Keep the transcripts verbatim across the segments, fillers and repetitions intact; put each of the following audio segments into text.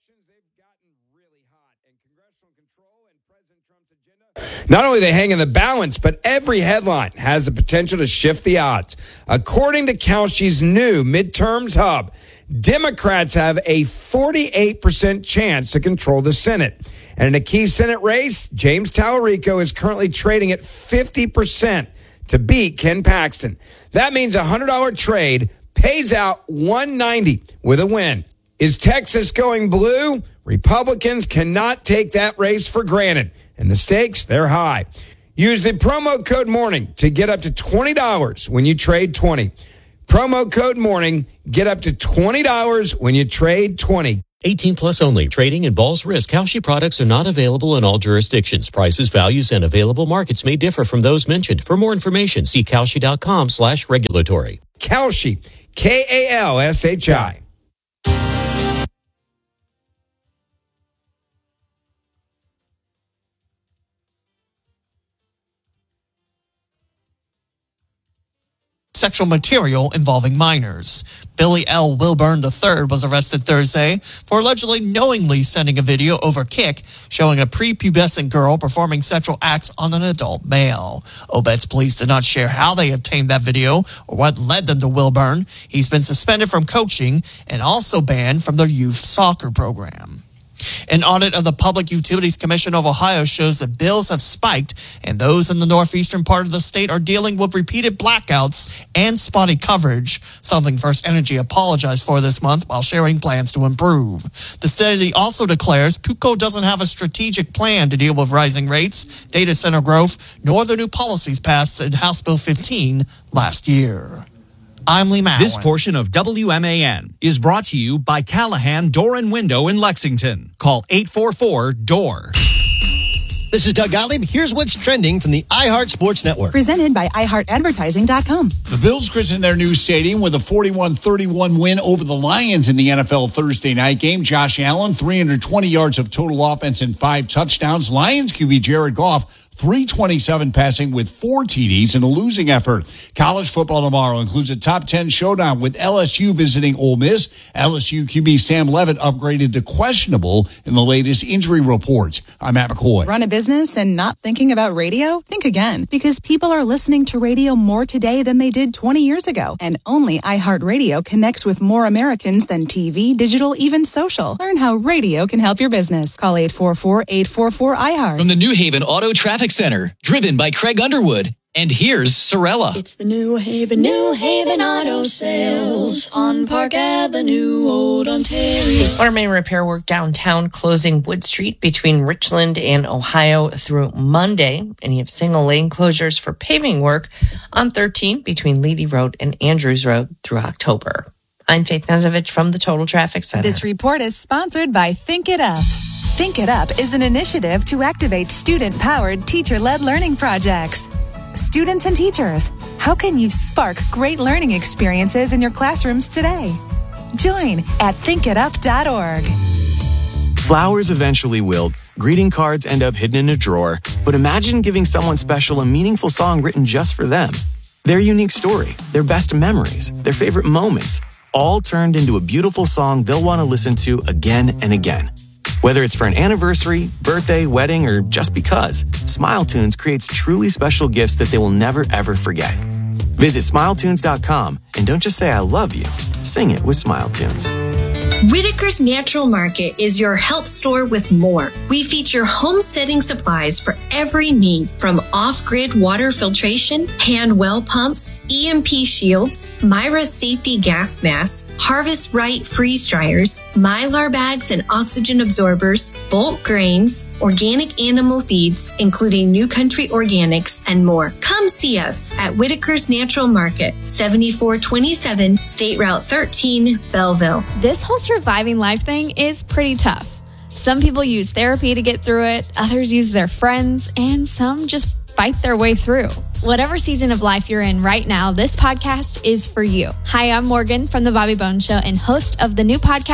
Not only they hang in the balance, but every headline has the potential to shift the odds. According to Kalshi's new midterms hub, Democrats have a forty-eight percent chance to control the Senate. And in a key Senate race, James Tallarico is currently trading at fifty percent to beat Ken Paxton. That means a one hundred dollars trade pays out one hundred ninety dollars with a win. Is Texas going blue? Republicans cannot take that race for granted. And the stakes, they're high. Use the promo code MORNING to get up to twenty dollars when you trade twenty. Promo code MORNING, get up to twenty dollars when you trade twenty. eighteen plus only. Trading involves risk. Kalshi products are not available in all jurisdictions. Prices, values, and available markets may differ from those mentioned. For more information, see Kalshi.com slash regulatory. Kalshi, K A L S H I. Sexual material involving minors. Billy L. Wilburn the third was arrested Thursday for allegedly knowingly sending a video over Kik showing a prepubescent girl performing sexual acts on an adult male. Obetz police did not share how they obtained that video or what led them to Wilburn. He's been suspended from coaching and also banned from their youth soccer program. An audit of the Public Utilities Commission of Ohio shows that bills have spiked, and those in the northeastern part of the state are dealing with repeated blackouts and spotty coverage, something First Energy apologized for this month while sharing plans to improve. The study also declares PUCO doesn't have a strategic plan to deal with rising rates, data center growth, nor the new policies passed in House Bill fifteen last year. I'm Lee Mowen. This portion of W M A N is brought to you by Callahan Door and Window in Lexington. Call eight four four, D O O R. This is Doug Gottlieb. Here's what's trending from the iHeart Sports Network. Presented by i heart advertising dot com. The Bills christened their new stadium with a forty-one thirty-one win over the Lions in the N F L Thursday night game. Josh Allen, three hundred twenty yards of total offense and five touchdowns. Lions Q B Jared Goff, three twenty-seven passing with four T Ds in a losing effort. College football tomorrow includes a top ten showdown with L S U visiting Ole Miss. L S U Q B Sam Levitt upgraded to questionable in the latest injury reports. I'm Matt McCoy. Run a business and not thinking about radio? Think again, because people are listening to radio more today than they did twenty years ago. And only iHeartRadio connects with more Americans than T V, digital, even social. Learn how radio can help your business. Call eight four four, eight four four, I heart. From the New Haven Auto Traffic Center, driven by Craig Underwood. And here's Sorella. It's the New Haven, New Haven Auto Sales on Park Avenue, Old Ontario. Water main repair work downtown closing Wood Street between Richland and Ohio through Monday. And you have single lane closures for paving work on thirteen between Leedy Road and Andrews Road through October. I'm Faith Nazovich from the Total Traffic Center. This report is sponsored by Think It Up. Think It Up is an initiative to activate student-powered, teacher-led learning projects. Students and teachers, how can you spark great learning experiences in your classrooms today? Join at think it up dot org. Flowers eventually wilt, greeting cards end up hidden in a drawer, but imagine giving someone special a meaningful song written just for them. Their unique story, their best memories, their favorite moments, all turned into a beautiful song they'll want to listen to again and again. Whether it's for an anniversary, birthday, wedding, or just because, Smile Tunes creates truly special gifts that they will never, ever forget. Visit smile tunes dot com and don't just say I love you, sing it with Smile Tunes. Whitaker's Natural Market is your health store with more. We feature homesteading supplies for every need, from off-grid water filtration, hand well pumps, E M P shields, Myra safety gas masks, Harvest Right freeze dryers, Mylar bags and oxygen absorbers, bulk grains, organic animal feeds, including New Country Organics, and more. Come see us at Whitaker's Natural Market, seventy-four twenty-seven State Route thirteen, Belleville. This whole surviving life thing is pretty tough. Some people use therapy to get through it, others use their friends, and some just fight their way through. Whatever season of life you're in right now, this podcast is for you. Hi, I'm Morgan from The Bobby Bones Show and host of the new podcast,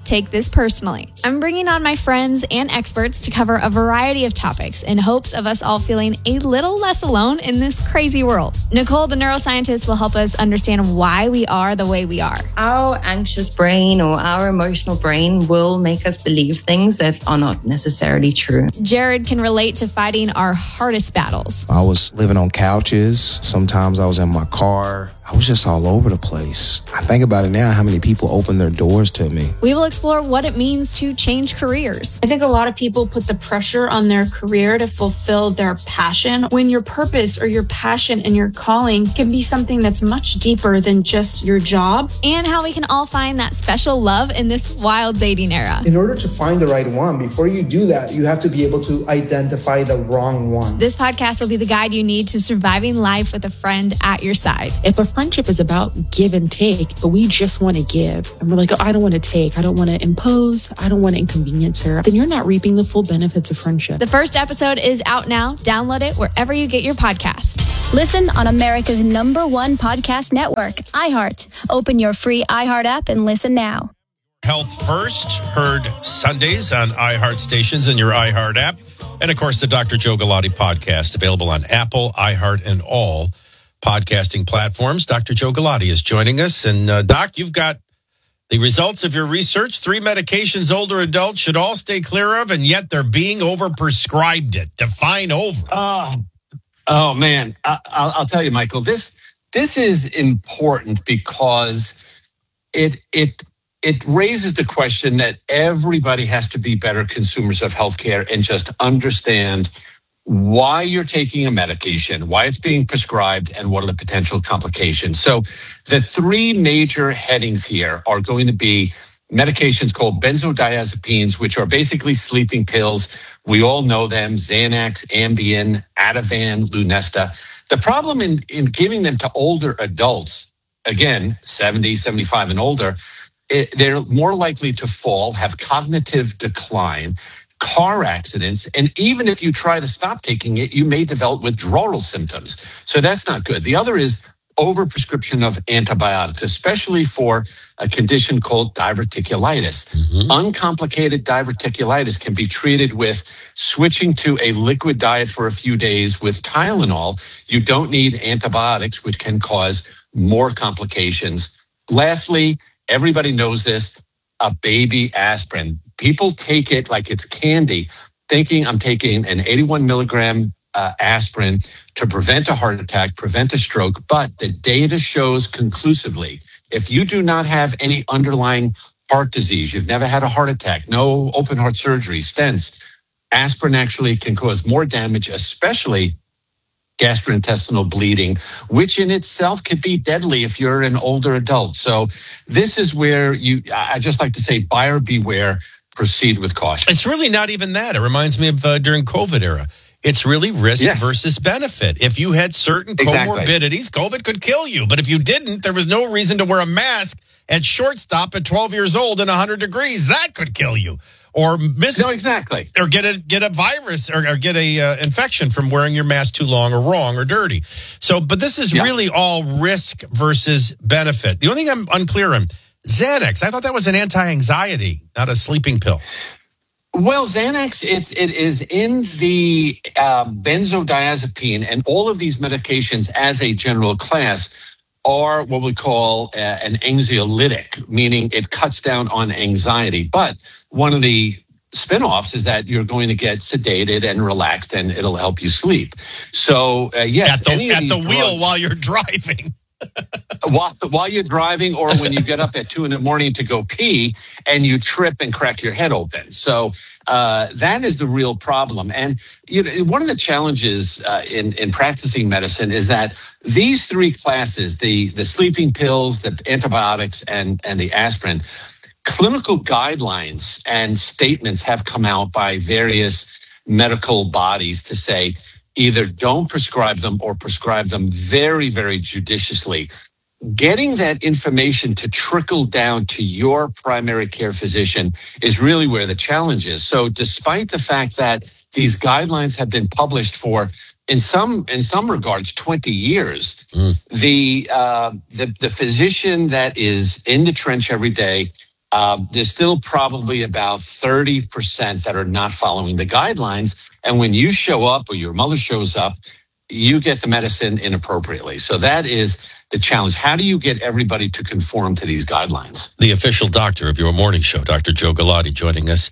take this personally. I'm bringing on my friends and experts to cover a variety of topics in hopes of us all feeling a little less alone in this crazy world. Nicole, the neuroscientist, will help us understand why we are the way we are. Our anxious brain or our emotional brain will make us believe things that are not necessarily true. Jared can relate to fighting our hardest battles. I was living on couches. Sometimes I was in my car. I was just all over the place. I think about it now, how many people opened their doors to me. We will explore what it means to change careers. I think a lot of people put the pressure on their career to fulfill their passion, when your purpose or your passion and your calling can be something that's much deeper than just your job. And how we can all find that special love in this wild dating era. In order to find the right one, before you do that, you have to be able to identify the wrong one. This podcast will be the guide you need to surviving life with a friend at your side. If a friendship is about give and take, but we just want to give, and we're like, oh, I don't want to take, I don't want to impose, I don't want to inconvenience her, then you're not reaping the full benefits of friendship. The first episode is out now. Download it wherever you get your podcast. Listen on America's number one podcast network, iHeart. Open your free iHeart app and listen now. Health First, heard Sundays on iHeart stations and your iHeart app. And, of course, the Doctor Joe Galati podcast, available on Apple, iHeart, and all podcasting platforms. Doctor Joe Galati is joining us. And, uh, Doc, you've got the results of your research. Three medications older adults should all stay clear of, and yet they're being overprescribed it. Define over. Oh, oh man. I, I'll, I'll tell you, Michael, this this is important because it it it raises the question that everybody has to be better consumers of healthcare and just understand why you're taking a medication, why it's being prescribed, and what are the potential complications. So the three major headings here are going to be medications called benzodiazepines, which are basically sleeping pills. We all know them: Xanax, Ambien, Ativan, Lunesta. The problem in, in giving them to older adults, again, seventy, seventy-five and older, it, they're more likely to fall, have cognitive decline, car accidents, and even if you try to stop taking it, you may develop withdrawal symptoms. So that's not good. The other is overprescription of antibiotics, especially for a condition called diverticulitis. Mm-hmm. Uncomplicated diverticulitis can be treated with switching to a liquid diet for a few days with Tylenol. You don't need antibiotics, which can cause more complications. Lastly, everybody knows this, a baby aspirin. People take it like it's candy, thinking I'm taking an eighty-one milligram uh, aspirin to prevent a heart attack, prevent a stroke. But the data shows conclusively, if you do not have any underlying heart disease, you've never had a heart attack, no open heart surgery, stents, aspirin actually can cause more damage, especially gastrointestinal bleeding, which in itself could be deadly if you're an older adult. So this is where you, I just like to say, buyer beware, proceed with caution. It's really not even that. It reminds me of uh, during COVID era. It's really risk yes. versus benefit. If you had certain exactly. comorbidities, COVID could kill you. But if you didn't, there was no reason to wear a mask at shortstop at twelve years old and one hundred degrees. That could kill you. Or miss no, exactly. Or get a get a virus or, or get a uh, infection from wearing your mask too long or wrong or dirty. So, but this is yeah. really all risk versus benefit. The only thing I'm unclear on, Xanax. I thought that was an anti-anxiety, not a sleeping pill. Well, Xanax, it, it is in the uh, benzodiazepine, and all of these medications as a general class are what we call uh, an anxiolytic, meaning it cuts down on anxiety. But one of the spinoffs is that you're going to get sedated and relaxed, and it'll help you sleep. So, uh, yes. At the, any of at these the wheel drugs, while you're driving. while, while you're driving, or when you get up at two in the morning to go pee and you trip and crack your head open. So uh, that is the real problem. And you know, one of the challenges uh, in, in practicing medicine is that these three classes, the, the sleeping pills, the antibiotics, and, and the aspirin, clinical guidelines and statements have come out by various medical bodies to say either don't prescribe them or prescribe them very, very judiciously. Getting that information to trickle down to your primary care physician is really where the challenge is. So despite the fact that these guidelines have been published for, in some in some regards, twenty years, mm. the, uh, the the physician that is in the trench every day uh, there's still probably about thirty percent that are not following the guidelines. And when you show up or your mother shows up, you get the medicine inappropriately. So that is the challenge. How do you get everybody to conform to these guidelines? The official doctor of your morning show, Doctor Joe Galati, joining us.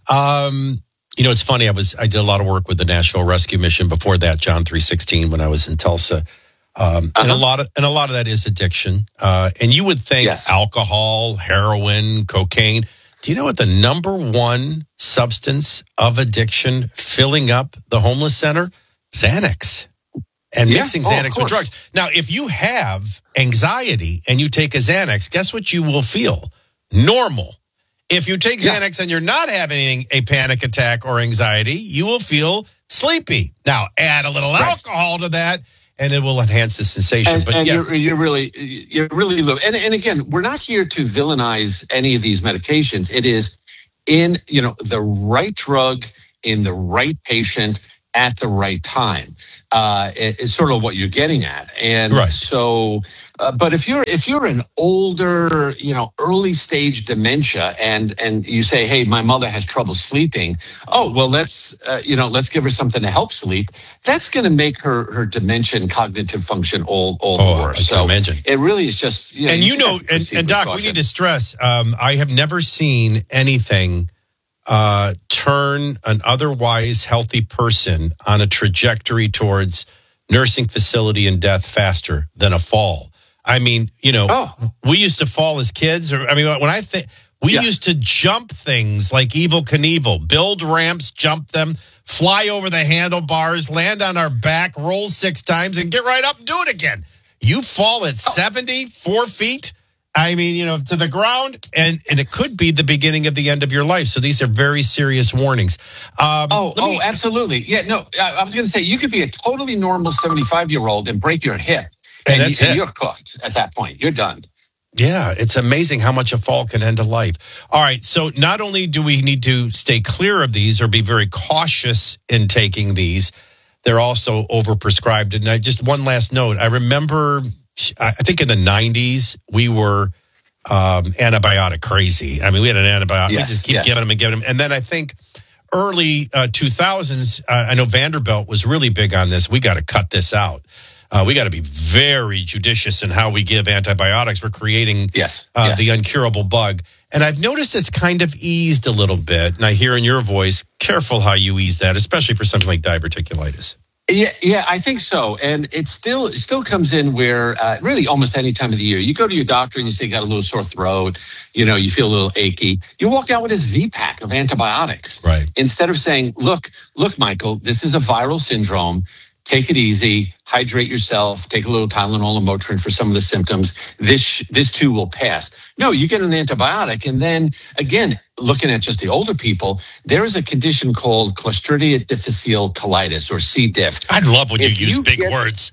Um, you know, it's funny. I was I did a lot of work with the Nashville Rescue Mission before that, John three sixteen, when I was in Tulsa, um, uh-huh. and a lot of and a lot of that is addiction. Uh, and you would think yes. alcohol, heroin, cocaine. Do you know what the number one substance of addiction filling up the homeless center? Xanax. And yeah. mixing Xanax oh, with drugs. Now, if you have anxiety and you take a Xanax, guess what you will feel? Normal. If you take yeah. Xanax and you're not having a panic attack or anxiety, you will feel sleepy. Now, add a little right. alcohol to that, and it will enhance the sensation. And, but and yeah. you're, you're really, you're really low. And, and again, we're not here to villainize any of these medications. It is in, you know, the right drug in the right patient at the right time. Uh, it, it's sort of what you're getting at. And right. so, uh, but if you're, if you're an older, you know, early stage dementia and, and you say, hey, my mother has trouble sleeping. Oh, well, let's, uh, you know, let's give her something to help sleep. That's going to make her, her dementia and cognitive function all, all oh, the worse. I can so imagine. It really is just, you know, and you, you know, and, and Doc, we need to stress, um, I have never seen anything Uh, turn an otherwise healthy person on a trajectory towards nursing facility and death faster than a fall. I mean, you know, oh. we used to fall as kids. Or I mean, when I think we yeah. used to jump things like Evel Knievel, build ramps, jump them, fly over the handlebars, land on our back, roll six times, and get right up and do it again. You fall at oh. seventy-four feet. I mean, you know, to the ground, and, and it could be the beginning of the end of your life. So these are very serious warnings. Um, oh, oh, me, absolutely. Yeah, no, I, I was going to say, you could be a totally normal seventy-five-year-old and break your hip. And, and that's you, it. You're cooked at that point. You're done. Yeah, it's amazing how much a fall can end a life. All right, so not only do we need to stay clear of these or be very cautious in taking these, they're also overprescribed. And I, just one last note. I remember... I think in the nineties, we were um, antibiotic crazy. I mean, we had an antibiotic. Yes, we just keep yes. giving them and giving them. And then I think early uh, two thousands, uh, I know Vanderbilt was really big on this. We got to cut this out. Uh, we got to be very judicious in how we give antibiotics. We're creating yes. Uh, yes. the incurable bug. And I've noticed it's kind of eased a little bit. And I hear in your voice, careful how you ease that, especially for something like diverticulitis. Yeah, yeah, I think so. And it still it still comes in where uh, really almost any time of the year, you go to your doctor and you say you got a little sore throat, you know, you feel a little achy. You walk out with a Z-pack of antibiotics. Right. Instead of saying, look, look, Michael, this is a viral syndrome. Take it easy, hydrate yourself, take a little Tylenol and Motrin for some of the symptoms. This this too will pass. No, you get an antibiotic. And then again, looking at just the older people, there is a condition called Clostridia difficile colitis or C. diff. I love when If you use you big get, words.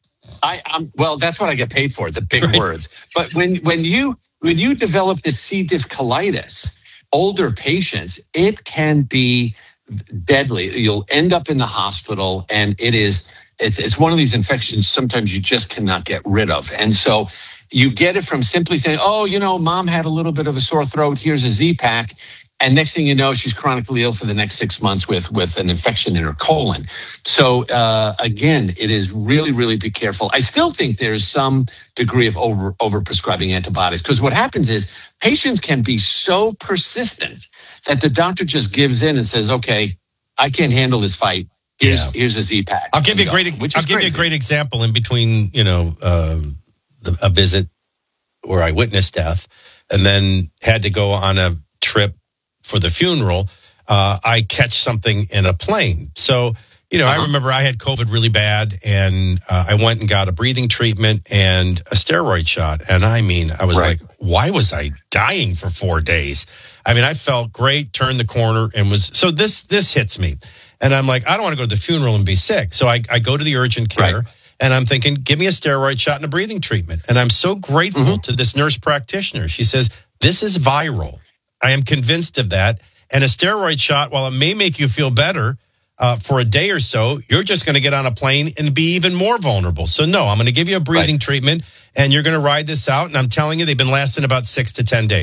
I, I'm well, that's what I get paid for, the big Right. words. But when when you when you develop this C. diff colitis, older patients, it can be deadly. You'll end up in the hospital, and it is it's it's one of these infections sometimes you just cannot get rid of. And so you get it from simply saying, oh, you know, mom had a little bit of a sore throat, here's a Z-Pack. And next thing you know, she's chronically ill for the next six months with, with an infection in her colon. So uh, again, it is really, really be careful. I still think there's some degree of over over prescribing antibiotics, because what happens is patients can be so persistent that the doctor just gives in and says, okay, I can't handle this fight. Here's, Yeah. here's a Z-Pack. I'll give you a go, great. which I'll is give you a crazy. great example in between. You know, um, the, a visit where I witnessed death, and then had to go on a trip for the funeral. Uh, I catch something in a plane. So you know, uh-huh. I remember I had COVID really bad, and uh, I went and got a breathing treatment and a steroid shot. And I mean, I was Right. like, why was I dying for four days? I mean, I felt great, turned the corner, and was so this this hits me. And I'm like, I don't want to go to the funeral and be sick. So I, I go to the urgent care, Right. and I'm thinking, give me a steroid shot and a breathing treatment. And I'm so grateful Mm-hmm. to this nurse practitioner. She says, this is viral. I am convinced of that. And a steroid shot, while it may make you feel better uh, for a day or so, you're just going to get on a plane and be even more vulnerable. So no, I'm going to give you a breathing Right. treatment, and you're going to ride this out. And I'm telling you, they've been lasting about six to ten days.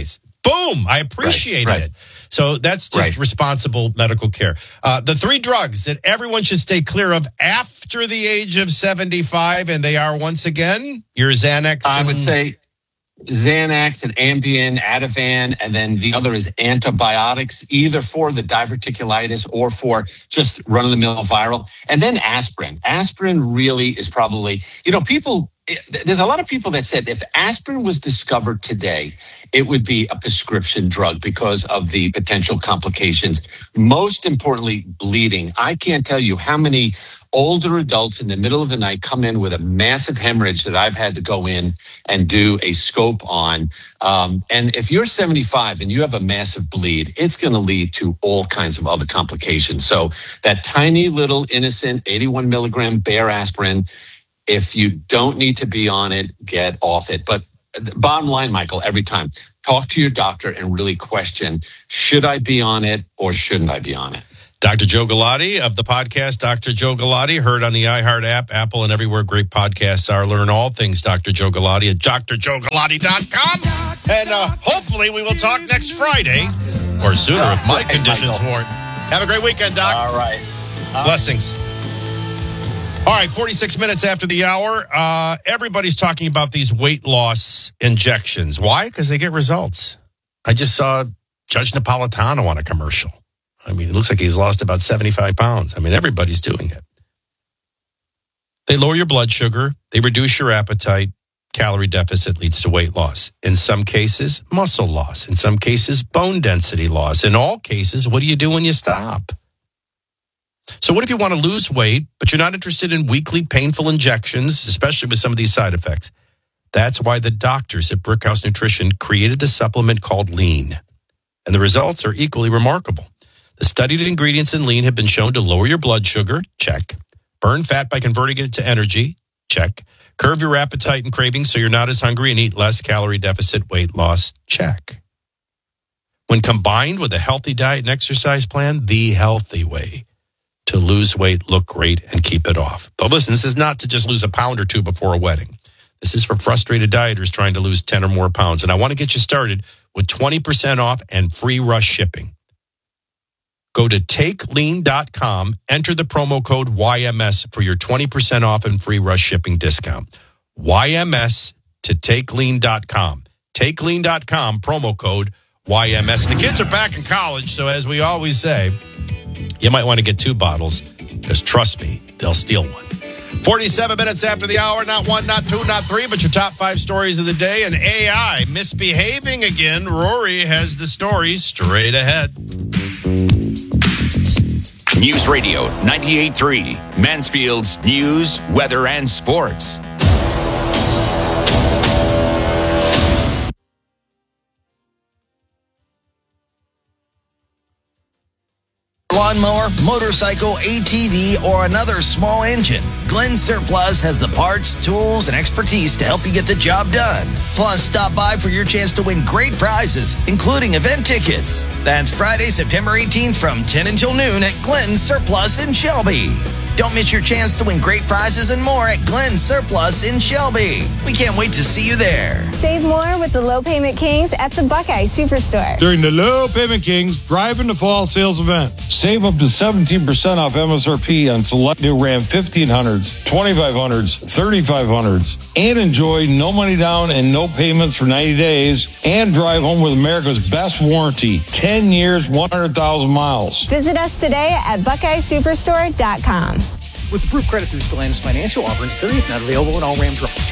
Boom. I appreciated Right, right. it. So that's just Right. responsible medical care. Uh, the three drugs that everyone should stay clear of after the age of seventy-five, and they are once again your Xanax. I would and- say Xanax and Ambien, Ativan, and then the other is antibiotics, either for the diverticulitis or for just run-of-the-mill viral. And then aspirin. Aspirin really is probably, you know, people, there's a lot of people that said if aspirin was discovered today, it would be a prescription drug because of the potential complications. Most importantly, bleeding. I can't tell you how many older adults in the middle of the night come in with a massive hemorrhage that I've had to go in and do a scope on. Um, and if you're seventy-five and you have a massive bleed, it's going to lead to all kinds of other complications. So that tiny little innocent eighty-one milligram Bayer aspirin, if you don't need to be on it, get off it. But the bottom line, Michael, every time, talk to your doctor and really question, should I be on it or shouldn't I be on it? Doctor Joe Galati of the podcast, Doctor Joe Galati, heard on the iHeart app, Apple, and everywhere great podcasts are. Learn all things Doctor Joe Galati at D R joe galati dot com. And uh, hopefully we will talk next Friday or sooner if my conditions warrant. Have a great weekend, Doc. All right. Uh, Blessings. All right, forty-six minutes after the hour. Uh, everybody's talking about these weight loss injections. Why? Because they get results. I just saw Judge Napolitano on a commercial. I mean, it looks like he's lost about seventy-five pounds. I mean, everybody's doing it. They lower your blood sugar. They reduce your appetite. Calorie deficit leads to weight loss. In some cases, muscle loss. In some cases, bone density loss. In all cases, what do you do when you stop? So what if you want to lose weight, but you're not interested in weekly painful injections, especially with some of these side effects? That's why the doctors at Brickhouse Nutrition created the supplement called Lean. And the results are equally remarkable. The studied ingredients in Lean have been shown to lower your blood sugar, check. Burn fat by converting it to energy, check. Curb your appetite and cravings so you're not as hungry and eat less, calorie deficit, weight loss, check. When combined with a healthy diet and exercise plan, the healthy way to lose weight, look great, and keep it off. But listen, this is not to just lose a pound or two before a wedding. This is for frustrated dieters trying to lose ten or more pounds. And I want to get you started with twenty percent off and free rush shipping. Go to take lean dot com, enter the promo code Y M S for your twenty percent off and free rush shipping discount. Y M S to take lean dot com. take lean dot com, promo code Y M S. The kids are back in college, so as we always say, you might want to get two bottles because trust me, they'll steal one. forty-seven minutes after the hour, not one, not two, not three, but your top five stories of the day. And A I misbehaving again. Rory has the story straight ahead. News Radio ninety-eight point three, Mansfield's news, weather, and sports. Lawnmower, motorcycle, A T V, or another small engine, Glenn Surplus has the parts, tools, and expertise to help you get the job done. Plus, stop by for your chance to win great prizes, including event tickets. That's Friday, September eighteenth from ten until noon at Glenn Surplus in Shelby. Don't miss your chance to win great prizes and more at Glenn Surplus in Shelby. We can't wait to see you there. Save more with the Low Payment Kings at the Buckeye Superstore. During the Low Payment Kings Drive in the Fall sales event, save up to seventeen percent off M S R P on select new Ram fifteen hundreds, twenty-five hundreds, thirty-five hundreds, and enjoy no money down and no payments for ninety days, and drive home with America's best warranty, ten years, one hundred thousand miles. Visit us today at buckeye superstore dot com. With approved credit through Stellantis Financial, offerings thirtieth not available in all Ram trucks.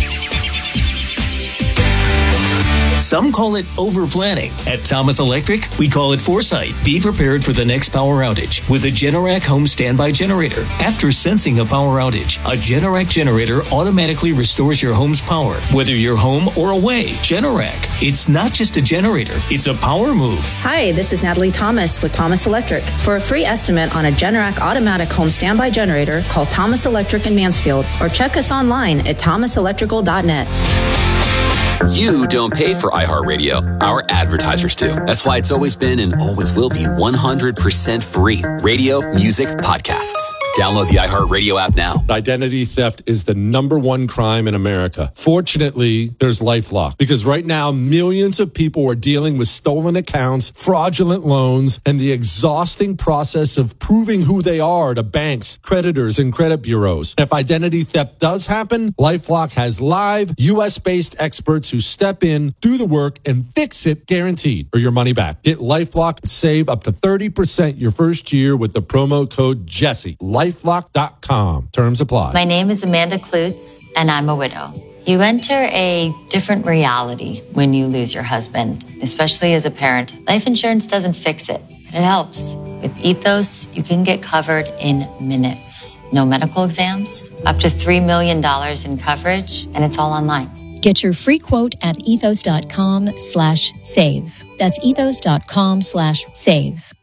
Some call it over-planning. At Thomas Electric, we call it foresight. Be prepared for the next power outage with a Generac home standby generator. After sensing a power outage, a Generac generator automatically restores your home's power, whether you're home or away. Generac. It's not just a generator, it's a power move. Hi, this is Natalie Thomas with Thomas Electric. For a free estimate on a Generac automatic home standby generator, call Thomas Electric in Mansfield or check us online at thomas electrical dot net. You don't pay for iHeartRadio. Our advertisers do. That's why it's always been and always will be one hundred percent free. Radio, music, podcasts. Download the iHeartRadio app now. Identity theft is the number one crime in America. Fortunately, there's LifeLock, because right now millions of people are dealing with stolen accounts, fraudulent loans, and the exhausting process of proving who they are to banks, creditors, and credit bureaus. If identity theft does happen, LifeLock has live U S-based experts who step in, do the work, and fix it guaranteed, or your money back. Get LifeLock and save up to thirty percent your first year with the promo code Jesse. lifelock dot com. Terms apply. My name is Amanda Klutz, and I'm a widow. You enter a different reality when you lose your husband, especially as a parent. Life insurance doesn't fix it, but it helps. With Ethos, you can get covered in minutes. No medical exams, up to three million dollars in coverage, and it's all online. Get your free quote at ethos.com slash save. That's ethos.com slash save.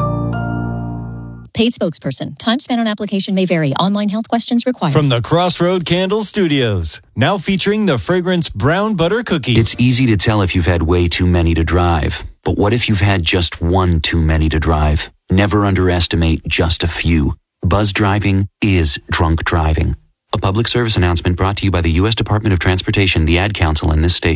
Paid spokesperson. Time spent on application may vary. Online health questions required. From the Crossroad Candle Studios, now featuring the fragrance Brown Butter Cookie. It's easy to tell if you've had way too many to drive. But what if you've had just one too many to drive? Never underestimate just a few. Buzz driving is drunk driving. A public service announcement brought to you by the U S Department of Transportation, the Ad Council, and this station.